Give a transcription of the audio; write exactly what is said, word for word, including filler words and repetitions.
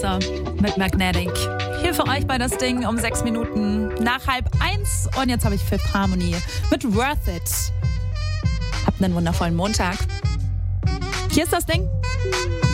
mit Magnetic. Hier für euch bei das Ding um sechs Minuten nach halb eins. Und jetzt habe ich Fifth Harmony mit Worth It. Habt einen wundervollen Montag. Hier ist das Ding.